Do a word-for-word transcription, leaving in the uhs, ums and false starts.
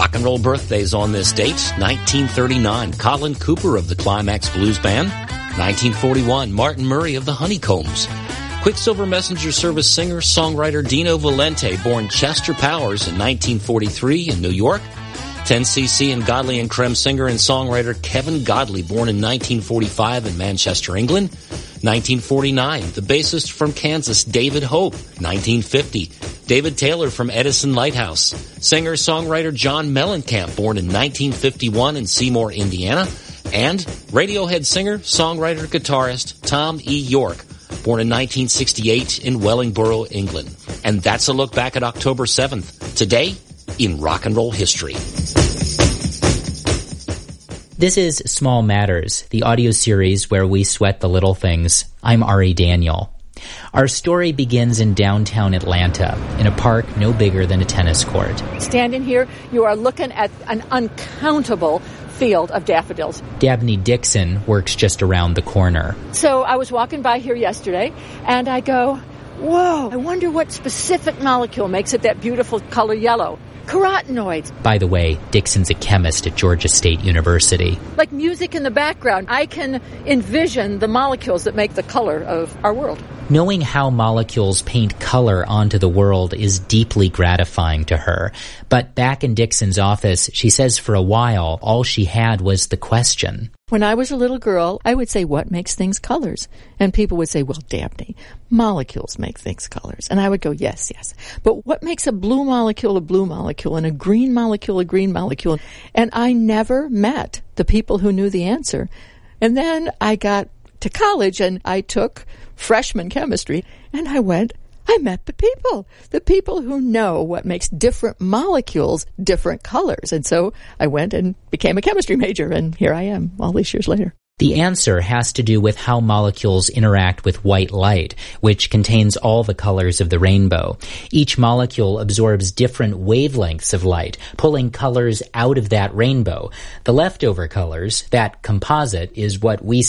Rock and roll birthdays on this date. nineteen thirty-nine, Colin Cooper of the Climax Blues Band. nineteen forty-one, Martin Murray of the Honeycombs. Quicksilver Messenger Service singer, songwriter Dino Valente, born Chester Powers in nineteen forty-three in New York. ten C C and Godley and Creme singer and songwriter Kevin Godley, born in nineteen forty-five in Manchester, England. nineteen forty-nine, the bassist from Kansas, David Hope. nineteen fifty, David Taylor from Edison Lighthouse. Singer-songwriter John Mellencamp, born in nineteen fifty-one in Seymour, Indiana. And Radiohead singer, songwriter, guitarist Tom E. York, born in nineteen sixty-eight in Wellingborough, England. And that's a look back at October seventh, today in rock and roll history. This is Small Matters, the audio series where we sweat the little things. I'm Ari Daniel. Our story begins in downtown Atlanta, in a park no bigger than a tennis court. Standing here, you are looking at an uncountable field of daffodils. Dabney Dixon works just around the corner. So I was walking by here yesterday, and I go, whoa, I wonder what specific molecule makes it that beautiful color yellow. Carotenoids. By the way, Dixon's a chemist at Georgia State University. Like music in the background, I can envision the molecules that make the color of our world. Knowing how molecules paint color onto the world is deeply gratifying to her. But back in Dixon's office, she says for a while, all she had was the question. When I was a little girl, I would say, what makes things colors? And people would say, well, Dabney, molecules make things colors. And I would go, yes, yes. But what makes a blue molecule a blue molecule and a green molecule a green molecule? And I never met the people who knew the answer. And then I got to college and I took freshman chemistry and I went, I met the people, the people who know what makes different molecules different colors. And so I went and became a chemistry major, and here I am all these years later. The answer has to do with how molecules interact with white light, which contains all the colors of the rainbow. Each molecule absorbs different wavelengths of light, pulling colors out of that rainbow. The leftover colors, that composite, is what we